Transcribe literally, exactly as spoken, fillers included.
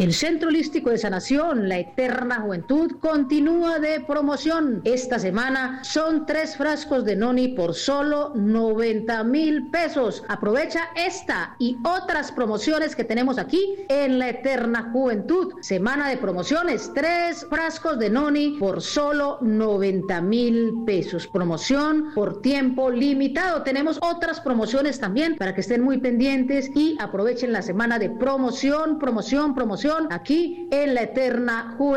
El Centro Holístico de Sanación, La Eterna Juventud, continúa de promoción. Esta semana son tres frascos de Noni por solo noventa mil pesos. Aprovecha esta y otras promociones que tenemos aquí en La Eterna Juventud. Semana de promociones, tres frascos de Noni por solo noventa mil pesos. Promoción por tiempo limitado. Tenemos otras promociones también para que estén muy pendientes y aprovechen la semana de promoción, promoción, promoción aquí en La Eterna Juventud.